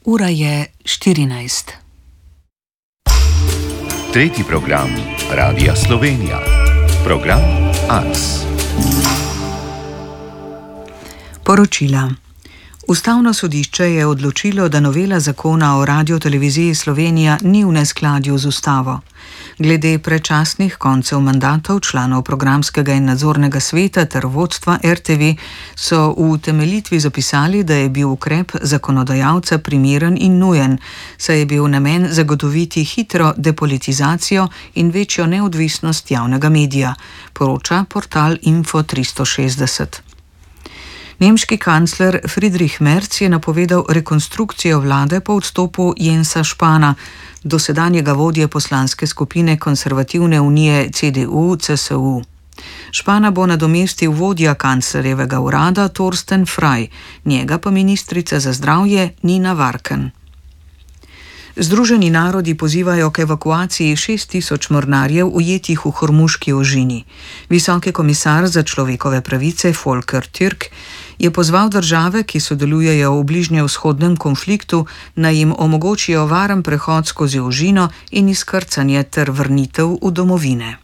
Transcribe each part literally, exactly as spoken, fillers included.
Ura je štirinajst. Tretji program Radia Slovenija. Program Ars. Poročila. Ustavno sodišče je odločilo, da novela zakona o Radioteleviziji Slovenija ni v neskladju z ustavo. Glede predčasnih koncev mandatov članov programskega in nadzornega sveta ter vodstva R T V so v utemeljitvi zapisali, da je bil ukrep zakonodajalca primeren in nujen, saj je bil namen zagotoviti hitro depolitizacijo in večjo neodvisnost javnega medija, poroča portal Info tristo šestdeset. Nemški kancler Friedrich Merz je napovedal rekonstrukcijo vlade po odstopu Jensa Spahna, dosedanjega vodje poslanske skupine konservativne unije C D U C S U. Spahna bo nadomestil vodja kanclerjevega urada Torsten Frey, njega pa ministrica za zdravje Nina Varken. Združeni narodi pozivajo k evakuaciji šest tisoč mornarjev ujetih v Hormuški ožini. Visoki komisar za človekove pravice Volker Türk je pozval države, ki sodelujejo v bližnjevzhodnem konfliktu, naj jim omogočijo varen prehod skozi ožino in izkrcanje ter vrnitev v domovine.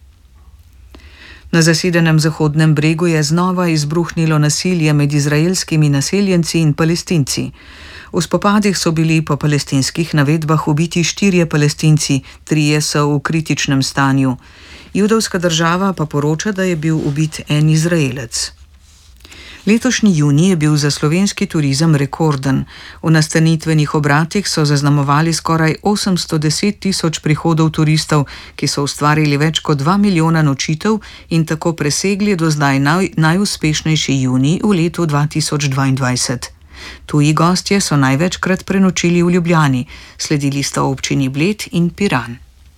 Na zasedenem Zahodnem bregu je znova izbruhnilo nasilje med izraelskimi naseljenci in Palestinci. V spopadih so bili po palestinskih navedbah ubiti štirje Palestinci, trije so v kritičnem stanju. Judovska država pa poroča, da je bil ubit en Izraelec. Letošnji junij je bil za slovenski turizem rekorden. V nastanitvenih obratih so zaznamovali skoraj osemsto deset tisoč prihodov turistov, ki so ustvarili več kot dva milijona nočitev in tako presegli do zdaj naj, najuspešnejši junij v letu dva tisoč dvaindvajset. Tuji gostje so največkrat prenočili v Ljubljani, sledili sta občini Bled in Piran.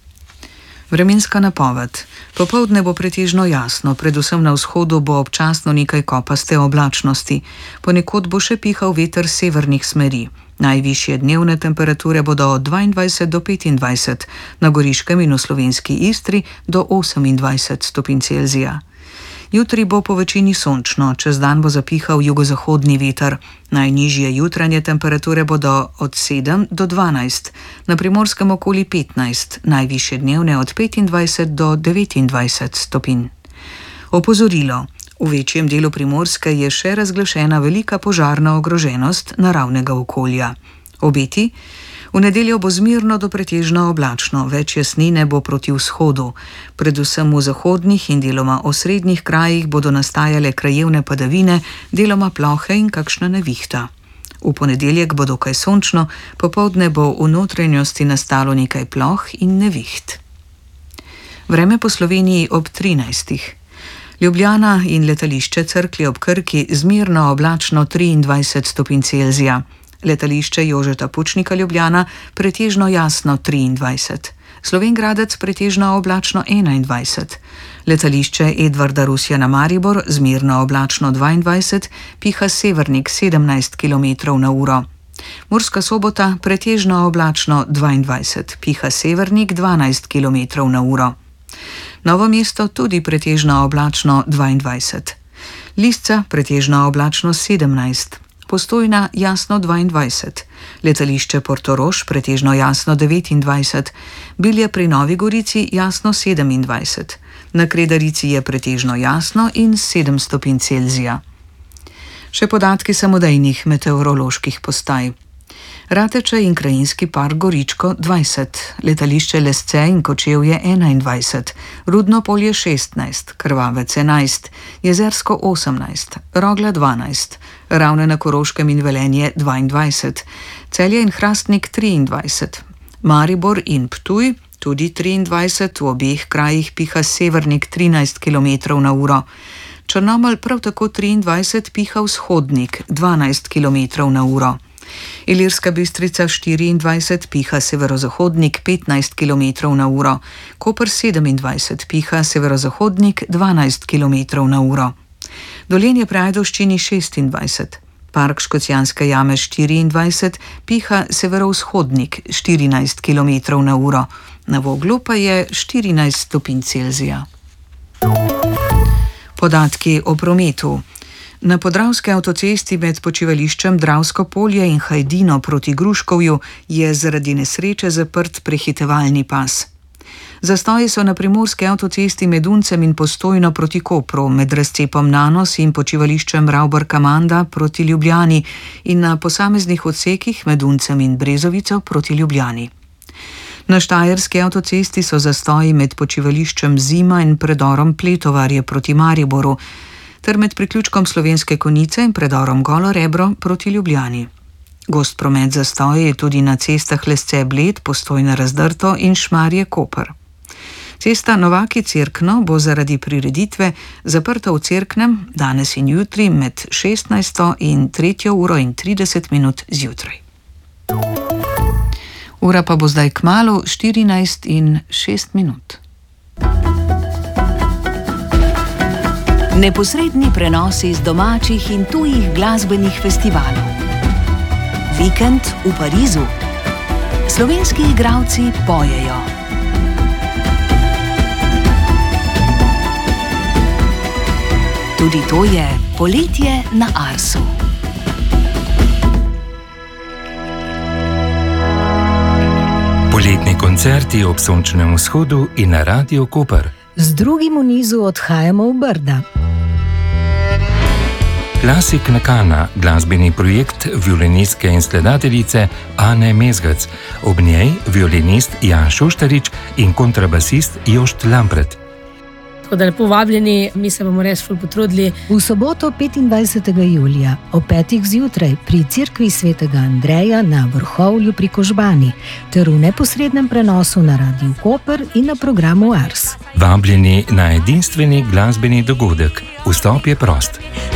Vremenska napoved. Popoldne bo pretežno jasno, predvsem na vzhodu bo občasno nekaj kopaste oblačnosti. Ponekod bo še pihal veter severnih smeri. Najvišje dnevne temperature bodo od dvaindvajset do petindvajset, na Goriškem in v slovenski Istri do osemindvajset stopinj Celzija. Jutri bo po večini sončno, čez dan bo zapihal jugozahodni veter. Najnižje jutranje temperature bodo od sedem do dvanajst, na Primorskem okoli petnajst, najvišje dnevne od petindvajset do devetindvajset stopinj. Opozorilo. V večjem delu Primorske je še razglašena velika požarna ogroženost naravnega okolja. Obeti. V nedeljo bo zmirno do pretežno oblačno, več jasnine bo proti vzhodu. Predvsem v zahodnih in deloma osrednjih krajih bodo nastajale krajevne padavine, deloma plohe in kakšna nevihta. V ponedeljek bo dokaj sončno, popoldne bo v notranjosti nastalo nekaj ploh in neviht. Vreme po Sloveniji ob trinajstih. Ljubljana in letališče Cerklje ob Krki zmirno oblačno triindvajset stopinj Celzija. Letališče Jožeta Pučnika Ljubljana pretežno jasno triindvajset, Slovenj Gradec pretežno oblačno enaindvajset, letališče Edvarda Rusjana Maribor zmirno oblačno dvaindvajset, piha severnik sedemnajst kilometrov na uro. Murska Sobota pretežno oblačno dvaindvajset, piha severnik dvanajst kilometrov na uro. Novo mesto tudi pretežno oblačno dvaindvajset, Lisca pretežno oblačno sedemnajst, Postojna jasno dvaindvajset, letališče Portorož pretežno jasno devetindvajset, Bilje pri Novi Gorici jasno sedemindvajset, na Kredarici je pretežno jasno in sedem stopinj Celzija. Še podatki samodejnih meteoroloških postaj. Rateče in krajinski park Goričko dvajset, letališče Lesce in Kočevje enaindvajset, Rudno polje šestnajst, Krvavec enajst, Jezersko osemnajst, Rogla dvanajst, Ravne na Koroškem in Velenje dvaindvajset, Celje in Hrastnik triindvajset, Maribor in Ptuj tudi triindvajset, v obeh krajih piha severnik trinajst kilometrov na uro. Črnomelj prav tako triindvajset, piha vzhodnik dvanajst kilometrov na uro. Ilirska Bistrica štiriindvajset, piha severozahodnik petnajst kilometrov na uro, Koper sedemindvajset, piha severozahodnik dvanajst kilometrov na uro. Dolenje pri Ajdovščini šestindvajset, Park Škocjanske jame štiriindvajset, piha severovzhodnik štirinajst kilometrov na uro, na Voglu pa je štirinajst stopinj Celzija. Podatki o prometu. Na podravski avtocesti med počivališčem Dravsko polje in Hajdino proti Gruškovju je zaradi nesreče zaprt prehitevalni pas. Zastoji so na primorski avtocesti med Uncem in Postojno proti Kopru, med razcepom Nanos in počivališčem Ravbar-Kamanda proti Ljubljani in na posameznih odsekih med Uncem in Brezovico proti Ljubljani. Na štajerski avtocesti so zastoji med počivališčem Zima in predorom Pletovarje proti Mariboru, ter med priključkom Slovenske Konjice in predorom Golo Rebro proti Ljubljani. Gost promet zastoje je tudi na cestah Lesce-Bled, Postojna Razdrto in Šmarje-Koper. Cesta Novaki-Cerkno bo zaradi prireditve zaprta v Cerknem danes in jutri med šestnajsto in tretjo uro in trideset minut zjutraj. Ura pa bo zdaj kmalu štirinajst in šest minut. Neposredni prenosi iz domačih in tujih glasbenih festivalov. Vikend v Parizu. Slovenski igralci pojejo. Tudi to je poletje na Arsu. Poletni koncerti ob sončnem vzhodu in na Radiu Koper. Z drugim v nizu odhajamo v Brda. Klasik Nakana, glasbeni projekt violinistke in skladateljice Ane Mezgac, ob njej violinist Jan Šoštarič in kontrabasist Jošt Lampret. Tako da lepo vabljeni, mi se bomo res ful potrudili. V soboto petindvajsetega julija ob petih zjutraj pri Cerkvi svetega Andreja na Vrhovlju pri Kožbani ter v neposrednem prenosu na Radiu Koper in na programu Ars. Vabljeni na edinstveni glasbeni dogodek. Vstop je prost.